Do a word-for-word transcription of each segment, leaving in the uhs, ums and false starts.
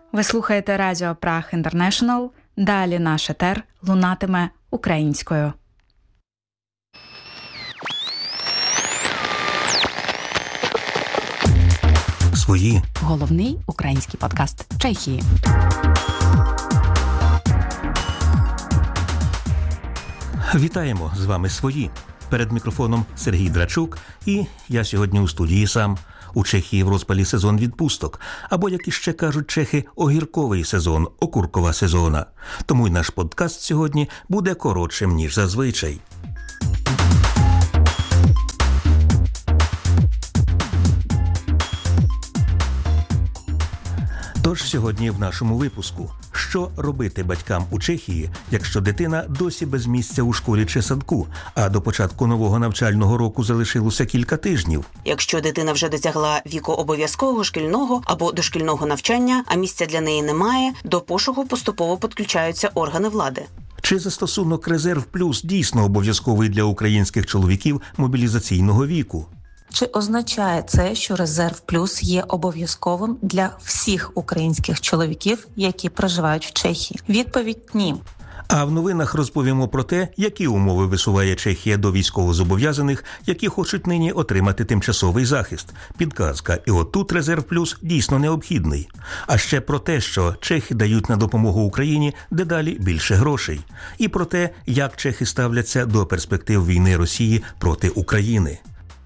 Ви слухаєте Радіо Праг Інтернешнл. Далі наш етер лунатиме українською. Свої. Головний український подкаст Чехії. Вітаємо, з вами свої. Перед мікрофоном Сергій Драчук, і я сьогодні у студії сам. У Чехії в розпалі сезон відпусток, або, як іще кажуть чехи, огірковий сезон, окуркова сезона. Тому й наш подкаст сьогодні буде коротшим, ніж зазвичай. Тож сьогодні в нашому випуску. Що робити батькам у Чехії, якщо дитина досі без місця у школі чи садку, а до початку нового навчального року залишилося кілька тижнів? Якщо дитина вже досягла віку обов'язкового шкільного або дошкільного навчання, а місця для неї немає, до пошуку поступово підключаються органи влади. Чи застосунок «Резерв Плюс» дійсно обов'язковий для українських чоловіків мобілізаційного віку? Чи означає це, що «Резерв Плюс» є обов'язковим для всіх українських чоловіків, які проживають в Чехії? Відповідь – ні. А в новинах розповімо про те, які умови висуває Чехія до військовозобов'язаних, які хочуть нині отримати тимчасовий захист. Підказка. І от тут «Резерв Плюс» дійсно необхідний. А ще про те, що чехи дають на допомогу Україні дедалі більше грошей. І про те, як чехи ставляться до перспектив війни Росії проти України.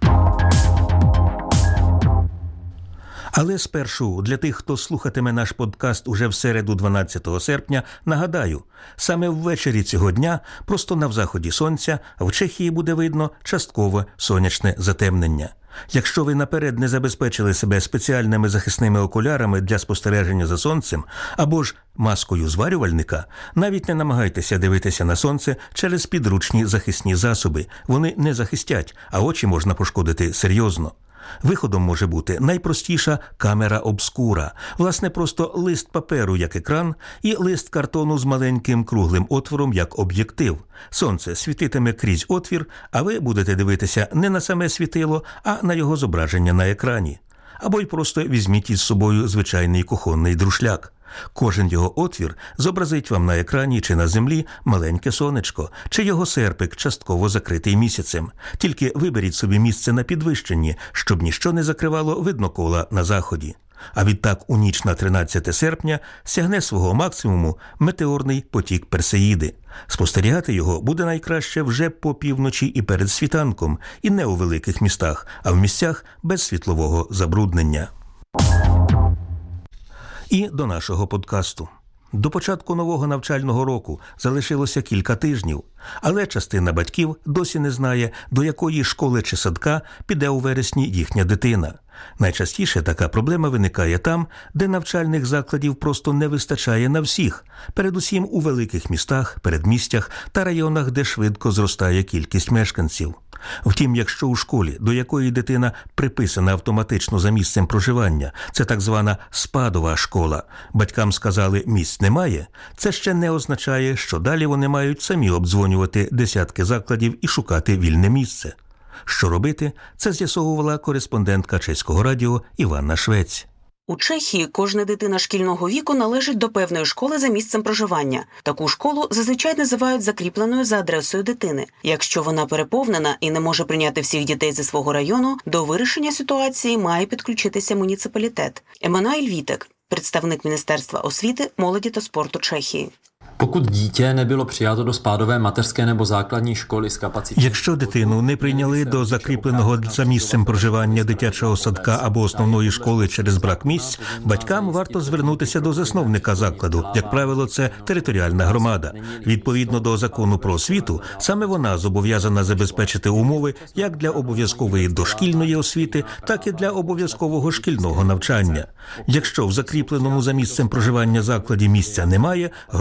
Але спершу, для тих, хто слухатиме наш подкаст уже в середу дванадцятого серпня, нагадаю, саме ввечері цього дня, просто на заході сонця, в Чехії буде видно часткове сонячне затемнення. Якщо ви наперед не забезпечили себе спеціальними захисними окулярами для спостереження за сонцем, або ж маскою зварювальника, навіть не намагайтеся дивитися на сонце через підручні захисні засоби. Вони не захистять, а очі можна пошкодити серйозно. Виходом може бути найпростіша камера обскура. Власне, просто лист паперу, як екран, і лист картону з маленьким круглим отвором, як об'єктив. Сонце світитиме крізь отвір, а ви будете дивитися не на саме світило, а на його зображення на екрані. Або й просто візьміть із собою звичайний кухонний друшляк. Кожен його отвір зобразить вам на екрані чи на землі маленьке сонечко, чи його серпик, частково закритий місяцем. Тільки виберіть собі місце на підвищенні, щоб ніщо не закривало виднокола на заході. А відтак у ніч на тринадцяте серпня сягне свого максимуму метеорний потік Персеїди. Спостерігати його буде найкраще вже по півночі і перед світанком, і не у великих містах, а в місцях без світлового забруднення. І до нашого подкасту. До початку нового навчального року залишилося кілька тижнів, але частина батьків досі не знає, до якої школи чи садка піде у вересні їхня дитина. Найчастіше така проблема виникає там, де навчальних закладів просто не вистачає на всіх, передусім у великих містах, передмістях та районах, де швидко зростає кількість мешканців. Втім, якщо у школі, до якої дитина приписана автоматично за місцем проживання, це так звана спадова школа, батькам сказали «місць немає», це ще не означає, що далі вони мають самі обдзвонювати десятки закладів і шукати вільне місце. Що робити, це з'ясовувала кореспондентка Чеського радіо Іванна Швець. У Чехії кожна дитина шкільного віку належить до певної школи за місцем проживання. Таку школу зазвичай називають закріпленою за адресою дитини. Якщо вона переповнена і не може прийняти всіх дітей зі свого району, до вирішення ситуації має підключитися муніципалітет. Еммануель Вітек, представник Міністерства освіти, молоді та спорту Чехії. Pokud dítě nebylo přijato do spádové mateřské nebo základní školy s kapacitou. Якщо дитину не прийняли до закріпленого за місцем проживання дитячого садка або основної школи через брак місць, батькам варто звернутися до засновника закладу. Як правило, це територіальна громада. Відповідно до закону про освіту, саме вона зобов'язана забезпечити умови як для обов'язкової дошкільної освіти, так і для обов'язкового шкільного навчання. Якщо в закріпленому за місцем проживання закладі місця немає, громада шукає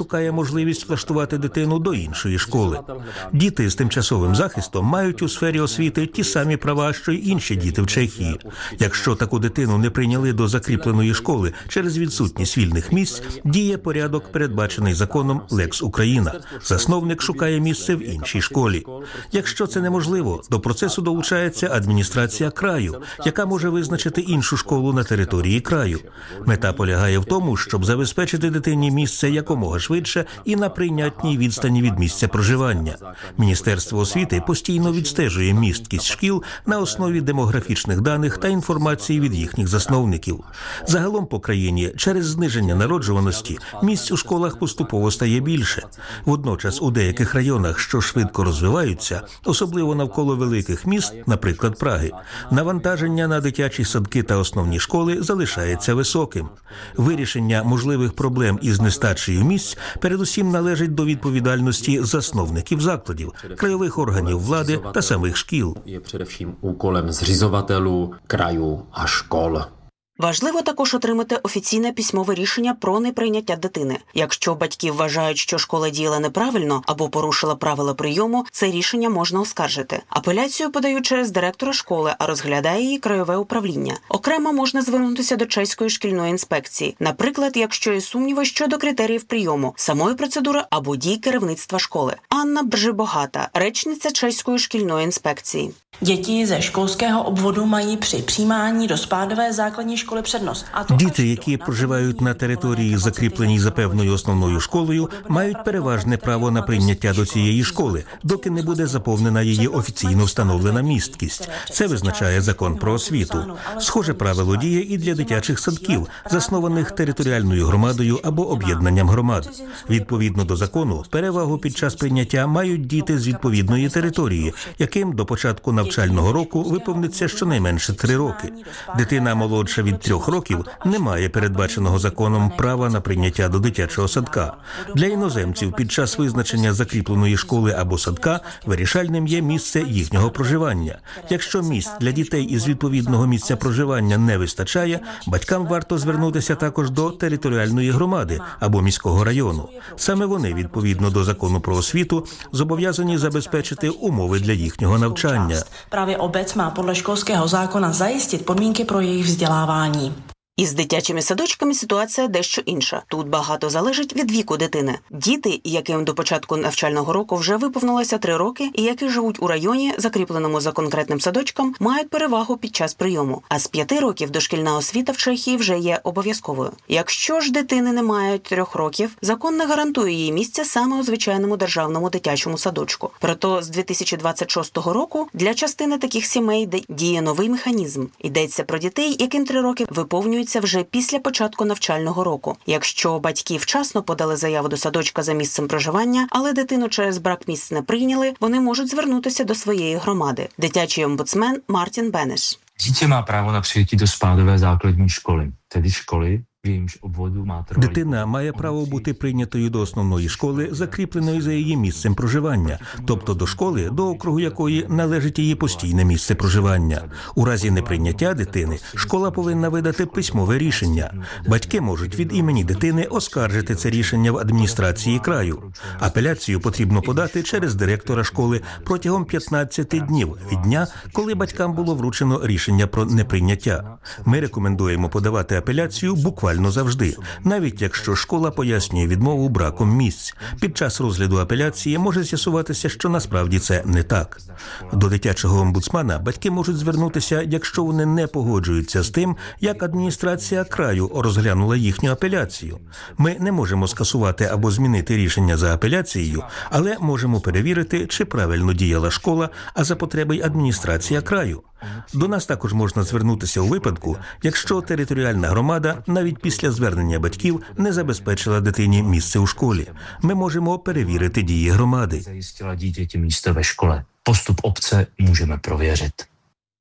шукає можливість влаштувати дитину до іншої школи. Діти з тимчасовим захистом мають у сфері освіти ті самі права, що й інші діти в Чехії. Якщо таку дитину не прийняли до закріпленої школи через відсутність вільних місць, діє порядок, передбачений законом «Лекс Україна». Засновник шукає місце в іншій школі. Якщо це неможливо, до процесу долучається адміністрація краю, яка може визначити іншу школу на території краю. Мета полягає в тому, щоб забезпечити дитині місце якомога швидше і на прийнятній відстані від місця проживання. Міністерство освіти постійно відстежує місткість шкіл на основі демографічних даних та інформації від їхніх засновників. Загалом по країні через зниження народжуваності місць у школах поступово стає більше. Водночас у деяких районах, що швидко розвиваються, особливо навколо великих міст, наприклад, Праги, навантаження на дитячі садки та основні школи залишається високим. Вирішення можливих проблем із нестачею місць передусім належить до відповідальності засновників закладів, краєвих органів влади та самих шкіл. Є především úkolem zřizovatelů, krajů a škol. Важливо також отримати офіційне письмове рішення про неприйняття дитини. Якщо батьки вважають, що школа діяла неправильно або порушила правила прийому, це рішення можна оскаржити. Апеляцію подають через директора школи, а розглядає її краєве управління. Окремо можна звернутися до чеської шкільної інспекції, наприклад, якщо є сумніви щодо критеріїв прийому, самої процедури або дій керівництва школи. Анна Бржибогата, речниця чеської шкільної інспекції. Děti ze školského obvodu mají při přijímání do spádové základní školy přednost. Діти, які проживають на території, закріпленій за певною основною школою, мають переважне право на прийняття до цієї школи, доки не буде заповнена її офіційно встановлена місткість. Це визначає закон про освіту. Схоже правило діє і для дитячих садків, заснованих територіальною громадою або об'єднанням громад. Відповідно до закону, перевагу під час прийняття мають діти з відповідної території, яким до початку навчального року виповниться щонайменше три роки. Дитина молодша від трьох років не має передбаченого законом права на прийняття до дитячого садка. Для іноземців під час визначення закріпленої школи або садка вирішальним є місце їхнього проживання. Якщо місць для дітей із відповідного місця проживання не вистачає, батькам варто звернутися також до територіальної громади або міського району. Саме вони, відповідно до закону про освіту, зобов'язані забезпечити умови для їхнього навчання. Právě obec má podle školského zákona zajistit podmínky pro jejich vzdělávání. Із дитячими садочками ситуація дещо інша. Тут багато залежить від віку дитини. Діти, яким до початку навчального року вже виповнилося три роки і які живуть у районі, закріпленому за конкретним садочком, мають перевагу під час прийому. А з п'яти років дошкільна освіта в Чехії вже є обов'язковою. Якщо ж дитини не мають трьох років, закон не гарантує їй місця саме у звичайному державному дитячому садочку. Проте з дві тисячі двадцять шостого року для частини таких сімей діє новий механізм. Йдеться про дітей, яким три роки виповнюють вже після початку навчального року. Якщо батьки вчасно подали заяву до садочка за місцем проживання, але дитину через брак місць не прийняли, вони можуть звернутися до своєї громади. Дитячий омбудсмен Мартін Бенеш. Дитя má právo na přijetí do spádové základní školy, tedy školy, v jejímž obvodu má trvalý... Дитина має право бути прийнятою до основної школи, закріпленої за її місцем проживання, тобто до школи, до округу якої належить її постійне місце проживання. У разі неприйняття дитини школа повинна видати письмове рішення. Батьки можуть від імені дитини оскаржити це рішення в адміністрації краю. Апеляцію потрібно подати через директора школи протягом п'ятнадцяти днів від дня, коли батькам було вручено рішення про неприйняття. Ми рекомендуємо подавати апеляцію буквально завжди, навіть якщо школа пояснює відмову браком місць. Під час розгляду апеляції може з'ясуватися, що насправді це не так. До дитячого омбудсмана батьки можуть звернутися, якщо вони не погоджуються з тим, як адміністрація краю розглянула їхню апеляцію. Ми не можемо скасувати або змінити рішення за апеляцією, але можемо перевірити, чи правильно діяла школа, а за потреби й адміністрація краю. До нас також можна звернутися у випадку, якщо територіальна громада навіть після звернення батьків не забезпечила дитині місце у школі. Ми можемо перевірити дії громади. Zajistila dítěti místo ve škole. Postup obce můžeme prověřit.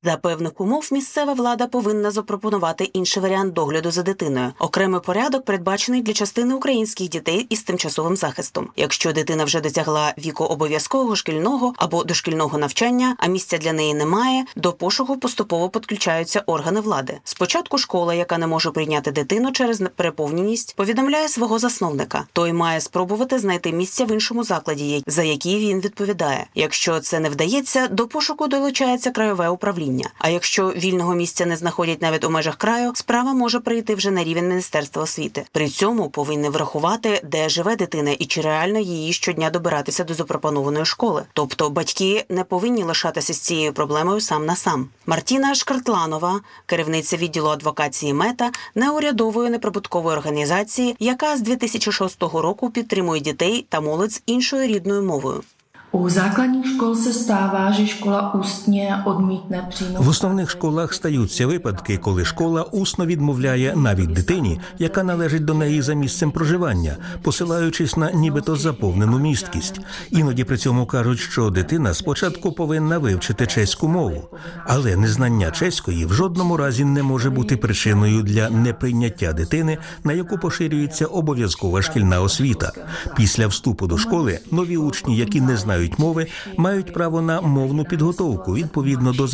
За певних умов місцева влада повинна запропонувати інший варіант догляду за дитиною. Окремий порядок передбачений для частини українських дітей із тимчасовим захистом. Якщо дитина вже досягла віку обов'язкового шкільного або дошкільного навчання, а місця для неї немає, до пошуку поступово підключаються органи влади. Спочатку школа, яка не може прийняти дитину через переповненість, повідомляє свого засновника. Той має спробувати знайти місце в іншому закладі, за який він відповідає. Якщо це не вдається, до пошуку долучається краєве управління. А якщо вільного місця не знаходять навіть у межах краю, справа може прийти вже на рівень Міністерства освіти. При цьому повинні врахувати, де живе дитина і чи реально її щодня добиратися до запропонованої школи. Тобто батьки не повинні лишатися з цією проблемою сам на сам. Мартіна Шкартланова, керівниця відділу адвокації МЕТА, неурядової неприбуткової організації, яка з дві тисячі шостого року підтримує дітей та молодь з іншою рідною мовою. У základních škol se stává, že škola ústně odmítne přijmout. В основних школах стаються випадки, коли школа усно відмовляє навіть дитині, яка належить до неї за місцем проживання, посилаючись на нібито заповнену місткість. Іноді при цьому кажуть, що дитина спочатку повинна вивчити чеську мову. Але незнання чеської в жодному разі не може бути причиною для неприйняття дитини, на яку поширюється обов'язкова шкільна освіта. Після вступу до школи нові учні, які не знають мови, мають право на мовну підготовку відповідно до